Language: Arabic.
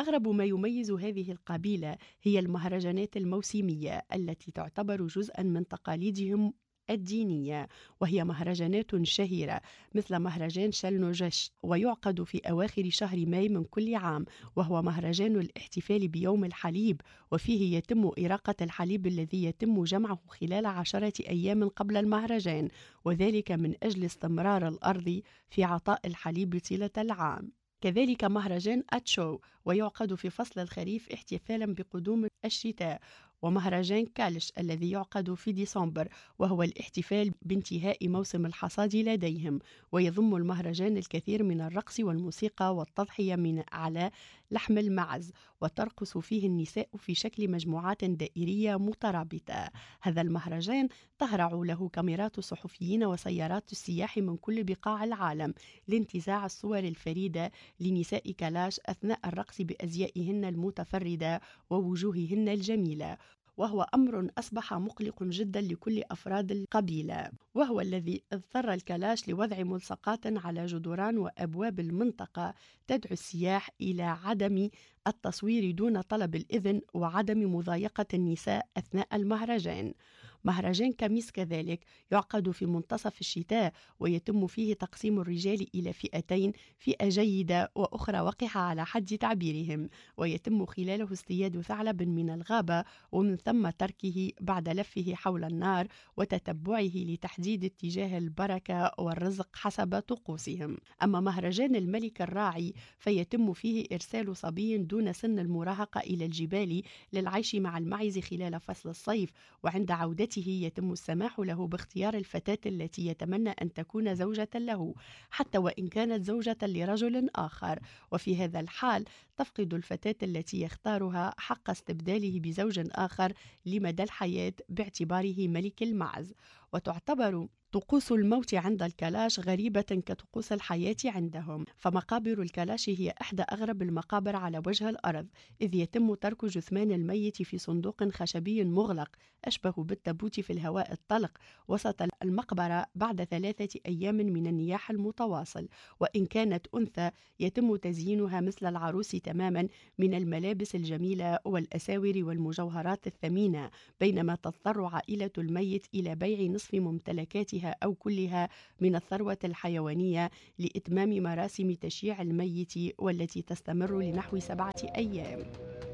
أغرب ما يميز هذه القبيلة هي المهرجانات الموسمية التي تعتبر جزءا من تقاليدهم الدينية، وهي مهرجانات شهيرة مثل مهرجان شلنوجش، ويعقد في أواخر شهر ماي من كل عام، وهو مهرجان الاحتفال بيوم الحليب، وفيه يتم إراقة الحليب الذي يتم جمعه خلال 10 أيام قبل المهرجان، وذلك من أجل استمرار الأرض في عطاء الحليب طيلة العام. كذلك مهرجان أتشو، ويعقد في فصل الخريف احتفالا بقدوم الشتاء، ومهرجان كالش الذي يعقد في ديسمبر، وهو الاحتفال بانتهاء موسم الحصاد لديهم، ويضم المهرجان الكثير من الرقص والموسيقى والتضحية من على لحم المعز، وترقص فيه النساء في شكل مجموعات دائرية مترابطة. هذا المهرجان تهرع له كاميرات صحفيين وسيارات السياح من كل بقاع العالم لانتزاع الصور الفريدة لنساء كالاش أثناء الرقص بأزيائهن المتفردة ووجوههن الجميلة، وهو أمر أصبح مقلق جدا لكل أفراد القبيلة، وهو الذي اضطر الكالاش لوضع ملصقات على جدران وأبواب المنطقة تدعو السياح إلى عدم التصوير دون طلب الإذن وعدم مضايقة النساء أثناء المهرجان. مهرجان كاميس كذلك يعقد في منتصف الشتاء، ويتم فيه تقسيم الرجال إلى فئتين، فئة جيدة وأخرى وقحة على حد تعبيرهم، ويتم خلاله اصطياد ثعلب من الغابة، ومن ثم تركه بعد لفه حول النار وتتبعه لتحديد اتجاه البركة والرزق حسب طقوسهم. أما مهرجان الملك الراعي فيتم فيه إرسال صبي دون سن المراهقة إلى الجبال للعيش مع المعز خلال فصل الصيف، وعند عودته يتم السماح له باختيار الفتاة التي يتمنى أن تكون زوجة له، حتى وإن كانت زوجة لرجل آخر، وفي هذا الحال تفقد الفتاة التي يختارها حق استبداله بزوج آخر لمدى الحياة باعتباره ملك المعز. وتعتبر طقوس الموت عند الكالاش غريبة كطقوس الحياة عندهم، فمقابر الكالاش هي إحدى أغرب المقابر على وجه الأرض، إذ يتم ترك جثمان الميت في صندوق خشبي مغلق أشبه بالتابوت في الهواء الطلق وسط المقبرة بعد 3 أيام من النياح المتواصل، وإن كانت أنثى يتم تزيينها مثل العروس تماما من الملابس الجميلة والأساور والمجوهرات الثمينة، بينما تضطر عائلة الميت إلى بيع نصف ممتلكاتها أو كلها من الثروة الحيوانية لإتمام مراسم تشييع الميت والتي تستمر لنحو 7 أيام.